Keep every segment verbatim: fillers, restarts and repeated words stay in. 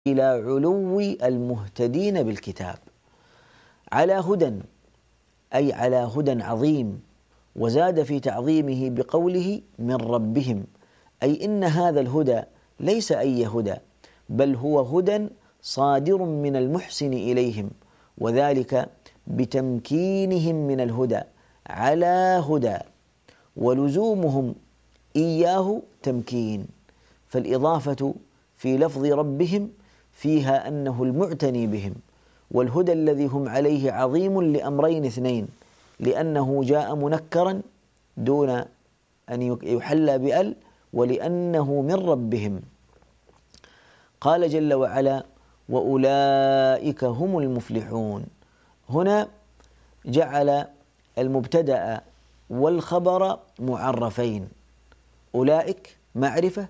إلى علو المهتدين بالكتاب. على هدى أي على هدى عظيم، وزاد في تعظيمه بقوله من ربهم، أي إن هذا الهدى ليس أي هدى، بل هو هدى صادر من المحسن إليهم، وذلك بتمكينهم من الهدى على هدى، ولزومهم إياه تمكين. فالإضافة في لفظ ربهم فيها أنه المعتني بهم، والهدى الذي هم عليه عظيم لأمرين اثنين: لأنه جاء منكرا دون أن يحلى بأل، ولأنه من ربهم. قال جل وعلا: وأولئك هم المفلحون. هنا جعل المبتدأ والخبر معرفين، أولئك معرفة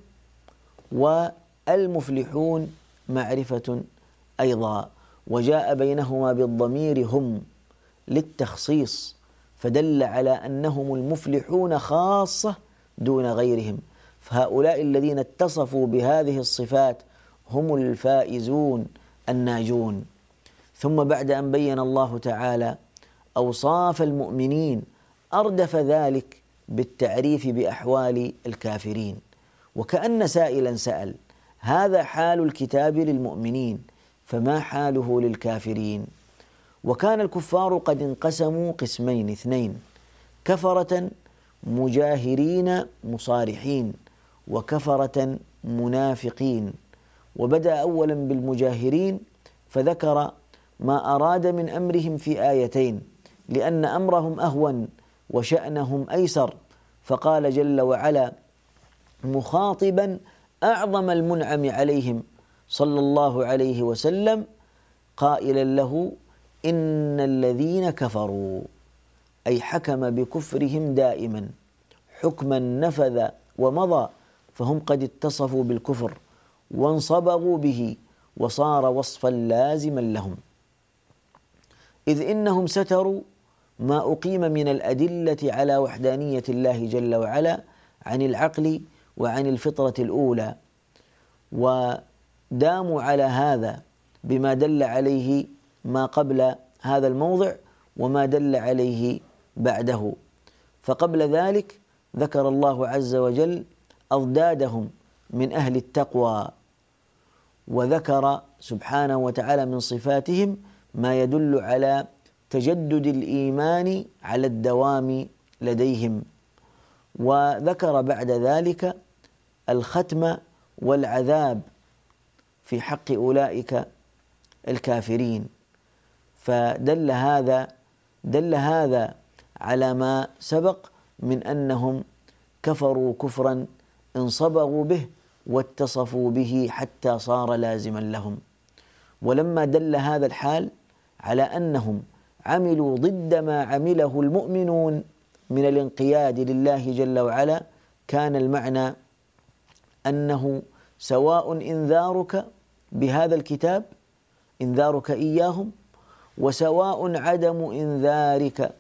والمفلحون معرفة أيضا، وجاء بينهما بالضمير هم للتخصيص، فدل على أنهم المفلحون خاصة دون غيرهم، فهؤلاء الذين اتصفوا بهذه الصفات هم الفائزون الناجون. ثم بعد أن بين الله تعالى أوصاف المؤمنين أردف ذلك بالتعريف بأحوال الكافرين، وكأن سائلا سأل: هذا حال الكتاب للمؤمنين، فما حاله للكافرين؟ وكان الكفار قد انقسموا قسمين اثنين: كفرة مجاهرين مصارحين، وكفرة منافقين. وبدأ أولا بالمجاهرين فذكر ما أراد من أمرهم في آيتين، لأن أمرهم أهون وشأنهم أيسر، فقال جل وعلا مخاطبا أعظم المنعم عليهم صلى الله عليه وسلم قائلا له: إن الذين كفروا، أي حكم بكفرهم دائما حكما نفذ ومضى، فهم قد اتصفوا بالكفر وانصبغوا به، وصار وصفا لازما لهم، إذ إنهم ستروا ما أقيم من الأدلة على وحدانية الله جل وعلا عن العقل وعن الفطرة الأولى، وداموا على هذا بما دل عليه ما قبل هذا الموضع وما دل عليه بعده. فقبل ذلك ذكر الله عز وجل أضدادهم من أهل التقوى، وذكر سبحانه وتعالى من صفاتهم ما يدل على تجدد الإيمان على الدوام لديهم، وذكر بعد ذلك الختم والعذاب في حق أولئك الكافرين. فدل هذا دل هذا على ما سبق من أنهم كفروا كفرا انصبغوا به واتصفوا به حتى صار لازما لهم. ولما دل هذا الحال على أنهم عملوا ضد ما عمله المؤمنون من الانقياد لله جل وعلا، كان المعنى أنه سواء إنذارك بهذا الكتاب، إنذارك إياهم، وسواء عدم إنذارك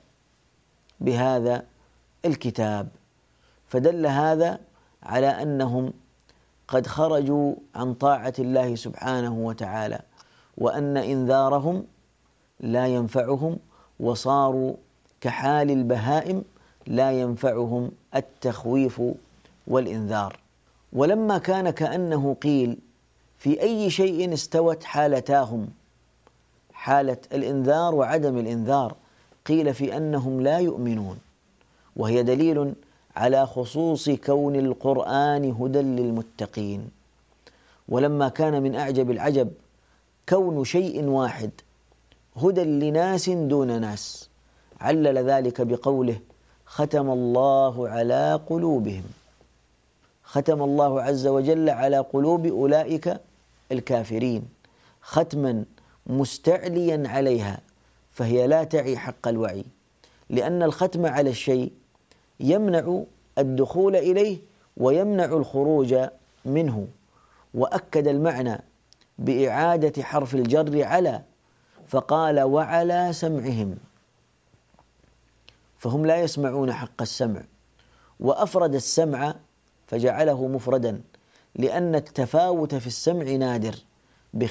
بهذا الكتاب. فدل هذا على أنهم قد خرجوا عن طاعة الله سبحانه وتعالى، وأن إنذارهم لا ينفعهم، وصاروا كحال البهائم لا ينفعهم التخويف والإنذار. ولما كان كأنه قيل في أي شيء استوت حالتاهم، حالة الإنذار وعدم الإنذار، قيل في أنهم لا يؤمنون، وهي دليل على خصوص كون القرآن هدى للمتقين. ولما كان من أعجب العجب كون شيء واحد هدى لناس دون ناس، علل ذلك بقوله: ختم الله على قلوبهم. ختم الله عز وجل على قلوب أولئك الكافرين ختما مستعليا عليها، فهي لا تعي حق الوعي، لأن الختم على الشيء يمنع الدخول إليه ويمنع الخروج منه. وأكد المعنى بإعادة حرف الجر على، فقال: وعلى سمعهم، فهم لا يسمعون حق السمع. وأفرد السمع فجعله مفردا، لأن التفاوت في السمع نادر،